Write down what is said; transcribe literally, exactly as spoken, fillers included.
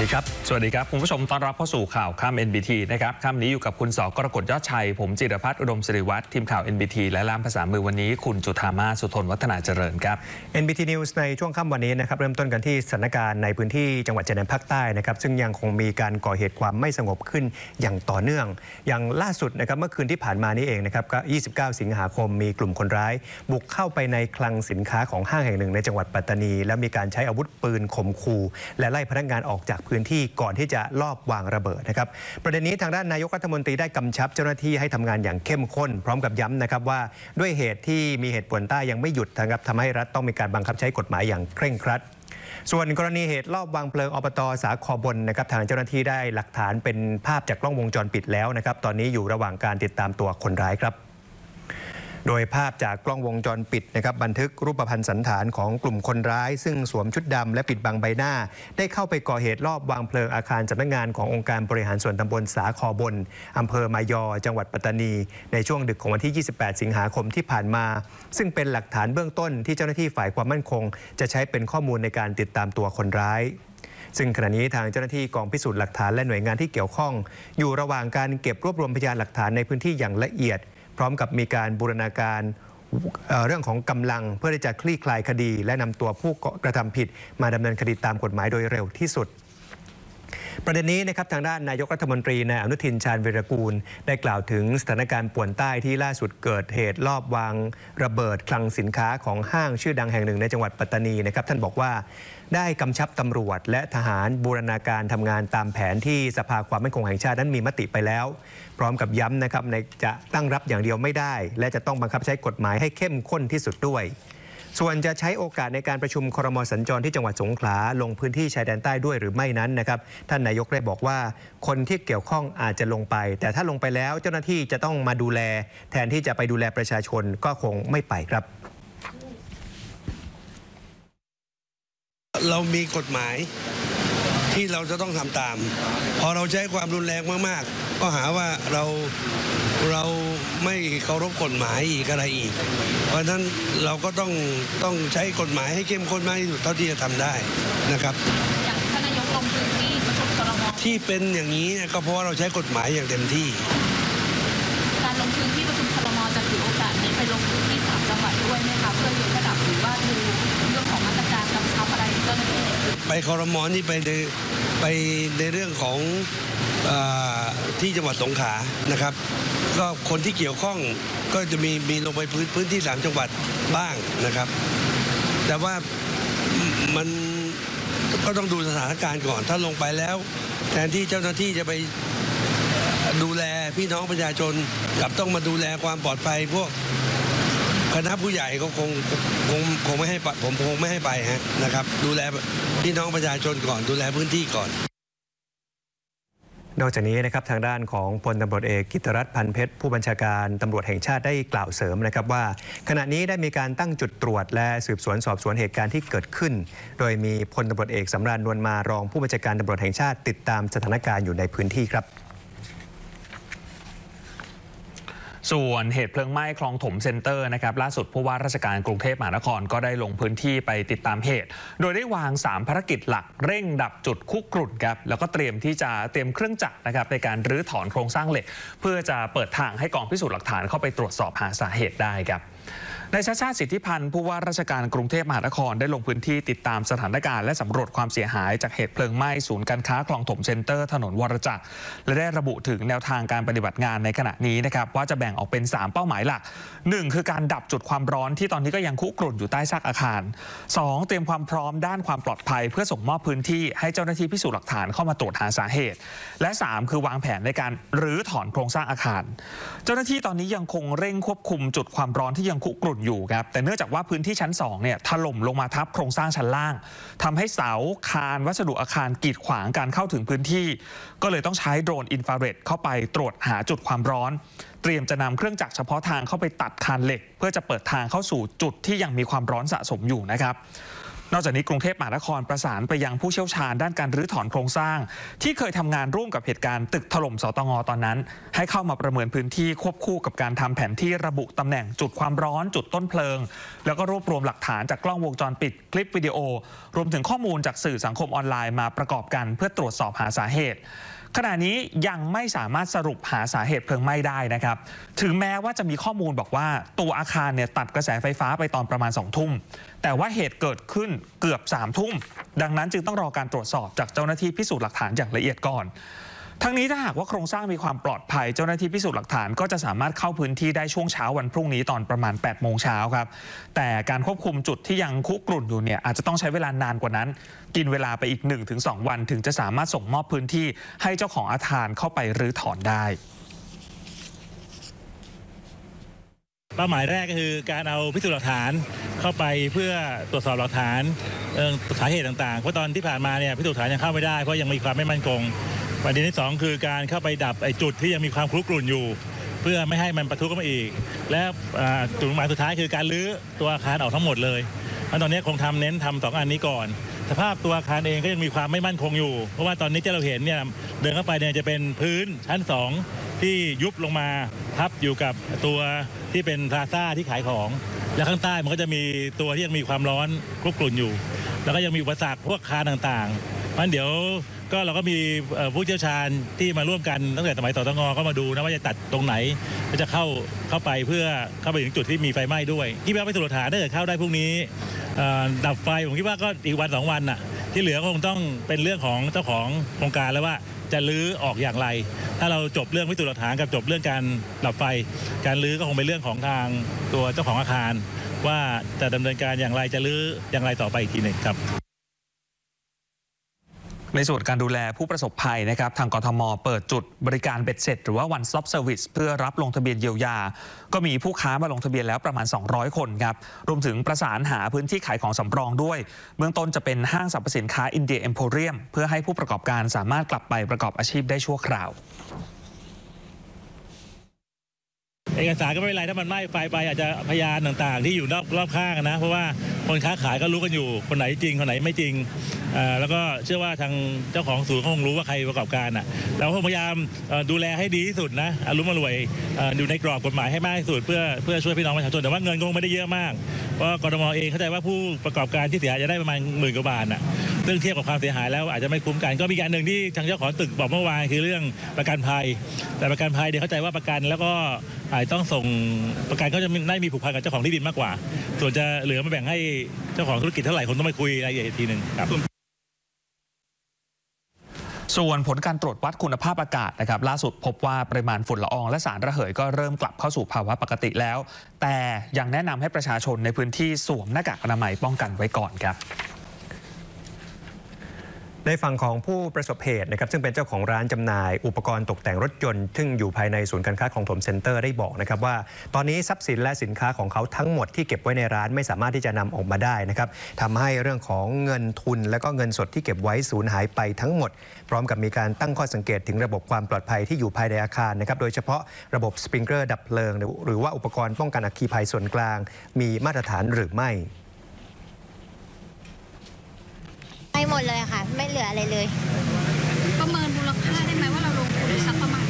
ดีครับสวัสดีครับคุณผู้ชมต้อนรับเข้าสู่ข่าวค่ำ เอ็น บี ที นะครับค่ำนี้อยู่กับคุณสกรกฎยอดชัยผมจิรพัฒน์อุดมศิริวัฒน์ทีมข่าว เอ็น บี ที และล่ามภาษามือวันนี้คุณจุธามาสุทนวัฒนาเจริญครับเอ็น บี ที News ในช่วงค่ำวันนี้นะครับเริ่มต้นกันที่สถานการณ์ในพื้นที่จังหวัดชายแดนภาคใต้นะครับซึ่งยังคงมีการก่อเหตุความไม่สงบขึ้นอย่างต่อเนื่องอย่างล่าสุดนะครับเมื่อคืนที่ผ่านมานี้เองนะครับก็ยี่สิบเก้าสิงหาคมมีกลุ่มคนร้ายบุกเข้าไปในคลังสินค้าของห้างแห่งหนึ่งในจังหวัดปัตตานีและมีการใช้อาวุธปืนข่มขู่และไล่พนักงานออกจากพื้นที่ก่อนที่จะลอบวางระเบิดนะครับประเด็นนี้ทางด้านนายกรัฐมนตรีได้กำชับเจ้าหน้าที่ให้ทำงานอย่างเข้มข้นพร้อมกับย้ำนะครับว่าด้วยเหตุที่มีเหตุป่วนใต้ยังไม่หยุดนะครับทำให้รัฐต้องมีการบังคับใช้กฎหมายอย่างเคร่งครัดส่วนกรณีเหตุลอบวางเพลิงอบต.สาครบนนะครับทางเจ้าหน้าที่ได้หลักฐานเป็นภาพจากกล้องวงจรปิดแล้วนะครับตอนนี้อยู่ระหว่างการติดตามตัวคนร้ายครับโดยภาพจากกล้องวงจรปิดนะครับบันทึกรูปพรรณสันฐานของกลุ่มคนร้ายซึ่งสวมชุดดำและปิดบังใบหน้าได้เข้าไปก่อเหตุลอบวางเพลิงอาคารสำนักงานขององค์การบริหารส่วนตำบลสาครบนอำเภอมายอจังหวัดปัตตานีในช่วงดึกของวันที่ยี่สิบแปดสิงหาคมที่ผ่านมาซึ่งเป็นหลักฐานเบื้องต้นที่เจ้าหน้าที่ฝ่ายความมั่นคงจะใช้เป็นข้อมูลในการติดตามตัวคนร้ายซึ่งขณะนี้ทางเจ้าหน้าที่กองพิสูจน์หลักฐานและหน่วยงานที่เกี่ยวข้องอยู่ระหว่างการเก็บรวบรวมพยานหลักฐานในพื้นที่อย่างละเอียดพร้อมกับมีการบูรณาการเรื่องของกำลังเพื่อที่จะคลี่คลายคดีและนำตัวผู้กระทำผิดมาดำเนินคดีตามกฎหมายโดยเร็วที่สุดประเด็นนี้นะครับทางด้านนายกรัฐมนตรีนายอนุทินชาญวีรกูลได้กล่าวถึงสถานการณ์ป่วนใต้ที่ล่าสุดเกิดเหตุลอบวางระเบิดคลังสินค้าของห้างชื่อดังแห่งหนึ่งในจังหวัดปัตตานีนะครับท่านบอกว่าได้กำชับตำรวจและทหารบูรณาการทำงานตามแผนที่สภาความมั่นคงแห่งชาตินั้นมีมติไปแล้วพร้อมกับย้ำนะครับในจะตั้งรับอย่างเดียวไม่ได้และจะต้องบังคับใช้กฎหมายให้เข้มข้นที่สุดด้วยส่วนจะใช้โอกาสในการประชุมครม.สัญจรที่จังหวัดสงขลาลงพื้นที่ชายแดนใต้ด้วยหรือไม่นั้นนะครับท่านนายกได้บอกว่าคนที่เกี่ยวข้องอาจจะลงไปแต่ถ้าลงไปแล้วเจ้าหน้าที่จะต้องมาดูแลแทนที่จะไปดูแลประชาชนก็คงไม่ไปครับเรามีกฎหมายที่เราจะต้องทำตามพอเราใช้ความรุนแรงมากๆก็หาว่าเราเราไม่เคารพกฎหมายอีกอะไรอีกเพราะฉะนั้นเราก็ต้องต้องใช้กฎหมายให้เข้มข้นมากที่สุดเท่าที่จะทำได้นะครับอย่างท่านนายกลงพื้นที่ประชุมครม. ที่เป็นอย่างนี้ก็เพราะว่าเราใช้กฎหมายอย่างเต็มที่การลงพื้นที่ประชุมครม.จะถือโอกาสนี้ไปลงพื้นที่สามจังหวัดด้วยไหมคะเพื่อยกระดับหรือว่าดูเรื่องของมาตรการกำชับอะไรเจ้าหน้าที่ไปครม.นี่ไปในไปในเรื่องของที่จังหวัดสงขลานะครับก็คนที่เกี่ยวข้องก็จะมีมีลงไปพื้นพื้นที่สามจังหวัดบ้างนะครับแต่ว่ามันก็ต้องดูสถานการณ์ก่อนถ้าลงไปแล้วแทนที่เจ้าหน้าที่จะไปดูแลพี่น้องประชาชนกลับต้องมาดูแลความปลอดภัยพวกคณะผู้ใหญ่ก็คงคงคงไม่ให้ผมคงไม่ให้ไปฮะนะครับดูแลพี่น้องประชาชนก่อนดูแลพื้นที่ก่อนนอกจากนี้นะครับทางด้านของพลตำรวจเอกกิตติรัตน์พันเพชรผู้บัญชาการตำรวจแห่งชาติได้กล่าวเสริมนะครับว่าขณะนี้ได้มีการตั้งจุดตรวจและสืบสวนสอบสวนเหตุการณ์ที่เกิดขึ้นโดยมีพลตำรวจเอกสำราญนวลมารองผู้บัญชาการตำรวจแห่งชาติติดตามสถานการณ์อยู่ในพื้นที่ครับส่วนเหตุเพลิงไหม้คลองถมเซ็นเตอร์นะครับล่าสุดผู้ว่าราชการกรุงเทพมหานครก็ได้ลงพื้นที่ไปติดตามเหตุโดยได้วางสามภารกิจหลักเร่งดับจุดคุกรุ่นครับแล้วก็เตรียมที่จะเตรียมเครื่องจักรนะครับในการรื้อถอนโครงสร้างเหล็กเพื่อจะเปิดทางให้กองพิสูจน์หลักฐานเข้าไปตรวจสอบหาสาเหตุได้ครับนายชาติชาติสิทธิพันธ์ผู้ว่าราชการกรุงเทพมหานครได้ลงพื้นที่ติดตามสถานการณ์และสำรวจความเสียหายจากเหตุเพลิงไหม้ศูนย์การค้าคลองถมเซ็นเตอร์ถนนวรจักรและได้ระบุถึงแนวทางการปฏิบัติงานในขณะนี้นะครับว่าจะแบ่งออกเป็นสามเป้าหมายหลักหนึ่งคือการดับจุดความร้อนที่ตอนนี้ก็ยังคุกรุ่นอยู่ใต้ซากอาคารสองเตรียมความพร้อมด้านความปลอดภัยเพื่อส่งมอบพื้นที่ให้เจ้าหน้าที่พิสูจน์หลักฐานเข้ามาตรวจหาสาเหตุและสามคือวางแผนในการรื้อถอนโครงสร้างอาคารเจ้าหน้าที่ตอนนี้ยังคงเร่งควบคุมจุดความร้อนที่ยังคุกรุ่นอยู่ครับแต่เนื่องจากว่าพื้นที่ชั้นสองเนี่ยถล่มลงมาทับโครงสร้างชั้นล่างทำให้เสาคานวัสดุอาคารกีดขวางการเข้าถึงพื้นที่ก็เลยต้องใช้โดรนอินฟราเรดเข้าไปตรวจหาจุดความร้อนเตรียมจะนำเครื่องจักรเฉพาะทางเข้าไปตัดคานเหล็กเพื่อจะเปิดทางเข้าสู่จุดที่ยังมีความร้อนสะสมอยู่นะครับนอกจากนี้กรุงเทพมหานครประสานไปยังผู้เชี่ยวชาญด้านการรื้อถอนโครงสร้างที่เคยทำงานร่วมกับเหตุการณ์ตึกถล่มสตง.ตอนนั้นให้เข้ามาประเมินพื้นที่ควบคู่กับการทำแผนที่ระบุตำแหน่งจุดความร้อนจุดต้นเพลิงแล้วก็รวบรวมหลักฐานจากกล้องวงจรปิดคลิปวิดีโอรวมถึงข้อมูลจากสื่อสังคมออนไลน์มาประกอบกันเพื่อตรวจสอบหาสาเหตุขณะนี้ยังไม่สามารถสรุปหาสาเหตุเพลิงไหม้ได้นะครับถึงแม้ว่าจะมีข้อมูลบอกว่าตัวอาคารเนี่ยตัดกระแสไฟฟ้าไปตอนประมาณสองทุ่มแต่ว่าเหตุเกิดขึ้นเกือบสามทุ่มดังนั้นจึงต้องรอการตรวจสอบจากเจ้าหน้าที่พิสูจน์หลักฐานอย่างละเอียดก่อนทั้งนี้ถ้าหากว่าโครงสร้างมีความปลอดภัยเจ้าหน้าที่พิสูจน์หลักฐานก็จะสามารถเข้าพื้นที่ได้ช่วงเช้าวันพรุ่งนี้ตอนประมาณแปดโมงเช้าครับแต่การควบคุมจุดที่ยังคุกรุ่นอยู่เนี่ยอาจจะต้องใช้เวลานานกว่านั้นกินเวลาไปอีก หนึ่งถึงสอง วันถึงจะสามารถส่งมอบพื้นที่ให้เจ้าของอาคารเข้าไปรื้อถอนได้เป้าหมายแรกก็คือการเอาพิสูจน์หลักฐานเข้าไปเพื่อตรวจสอบหลักฐานสาเหตุต่างๆเพราะตอนที่ผ่านมาเนี่ยพิสูจน์หลักฐานยังเข้าไม่ได้เพราะยังมีความไม่มั่นคงประเด็นที่สองคือการเข้าไปดับไอ้จุดที่ยังมีความครุกรุ่นอยู่เพื่อไม่ให้มันปะทุขึ้นมาอีกและจุดหมายสุดท้ายคือการรื้อตัวอาคารออกทั้งหมดเลยเพราะตอนนี้คงทำเน้นทำสองอันนี้ก่อนสภาพตัวอาคารเองก็ยังมีความไม่มั่นคงอยู่เพราะว่าตอนนี้ที่เราเห็นเนี่ยเดินเข้าไปเนี่ยจะเป็นพื้นชั้นสองที่ยุบลงมาทับอยู่กับตัวที่เป็นพลาซ่าที่ขายของและข้างใต้มันก็จะมีตัวที่ยังมีความร้อนคลุกกลุ่นอยู่แล้วก็ยังมีอุปสรรคพวกคานต่างๆเพราะฉะนั้นเดี๋ยวก็เราก็มีผู้เชี่ยวชาญที่มาร่วมกันตั้งแต่สมัยสตง.ก็มาดูนะว่าจะตัดตรงไหนก็จะเข้าเข้าไปเพื่อเข้าไปถึงจุดที่มีไฟไหม้ด้วยที่ว่าไปตรวจหาถ้าเกิดเข้าได้พรุ่งนี้ดับไฟผมคิดว่าก็อีกวันสองวันน่ะที่เหลือคงต้องเป็นเรื่องของเจ้าของโครงการแล้วว่าจะรื้อออกอย่างไรถ้าเราจบเรื่องพิสูจน์หลักฐานกับจบเรื่องการดับไฟการรื้อก็คงเป็นเรื่องของทางตัวเจ้าของอาคารว่าจะดำเนินการอย่างไรจะรื้ออย่างไรต่อไปอีกทีหนึ่งครับในส่วนการดูแลผู้ประสบภัยนะครับทางกทมเปิดจุดบริการเบ็ดเสร็จหรือว่า one stop service เพื่อรับลงทะเบียนเยียวยาก็มีผู้ค้ามาลงทะเบียนแล้วประมาณสองร้อยคนครับรวมถึงประสานหาพื้นที่ขายของสำรองด้วยเบื้องต้นจะเป็นห้างสรรพสินค้าอินเดียเอ็มโพเรียมเพื่อให้ผู้ประกอบการสามารถกลับไปประกอบอาชีพได้ชั่วคราวเอกสารก็ไม่เป็นไรถ้ามันไหม้ไฟไปอาจจะพยานต่างๆที่อยู่รอบรอบข้างนะเพราะว่าคนค้าขายก็รู้กันอยู่คนไหนจริงคนไหนไม่จริงแล้วก็เชื่อว่าทางเจ้าของศูนย์เขาคงรู้ว่าใครประกอบการอ่ะเราพยายามดูแลให้ดีที่สุดนะอารมณ์รวยอยู่ในกรอบกฎหมายให้มากที่สุดเพื่อเพื่อช่วยพี่น้องประชาชนแต่ว่าเงินคงไม่ได้เยอะมากเพราะกทมเองเข้าใจว่าผู้ประกอบการที่เสียหายจะได้ประมาณหมื่นกว่าบาทอ่ะซึ่งเทียบกับความเสียหายแล้วอาจจะไม่คุ้มกันก็มีการหนึ่งที่ทางเจ้าของตึกบอกเมื่อวานคือเรื่องประกันภัยแต่ประกันภัยเดี๋ยวเข้าใจว่าประกันแล้วก็อาจต้องส่งประกันก็จะได้มีผูกพันกับเจ้าของที่ดินมากกว่าส่วนจะเหลือมาแบ่งให้เจ้าของธุรกิจเท่าไหร่คนต้องไปคุยรายละเอียดอีกทีหนึ่งครับส่วนผลการตรวจวัดคุณภาพอากาศนะครับล่าสุดพบว่าปริมาณฝุ่นละอองและสารระเหยก็เริ่มกลับเข้าสู่ภาวะปกติแล้วแต่ยังแนะนำให้ประชาชนในพื้นที่สวมหน้ากากอนามัยป้องกันไว้ก่อนครับในฝั่งของผู้ประสบเหตุนะครับซึ่งเป็นเจ้าของร้านจำหน่ายอุปกรณ์ตกแต่งรถยนต์ซึ่งอยู่ภายในศูนย์การค้าคลองถมเซ็นเตอร์ได้บอกนะครับว่าตอนนี้ทรัพย์สินและสินค้าของเขาทั้งหมดที่เก็บไว้ในร้านไม่สามารถที่จะนำออกมาได้นะครับทำให้เรื่องของเงินทุนและก็เงินสดที่เก็บไว้สูญหายไปทั้งหมดพร้อมกับมีการตั้งข้อสังเกตถึงระบบความปลอดภัยที่อยู่ภายในอาคารนะครับโดยเฉพาะระบบสปริงเกอร์ดับเพลิงหรือว่าอุปกรณ์ป้องกันอัคคีภัยส่วนกลางมีมาตรฐานหรือไม่ไปหมดเลยค่ะไม่เหลืออะไรเลยประเมินมูลค่าได้ไหมว่าเราลงทุนสักประมาณ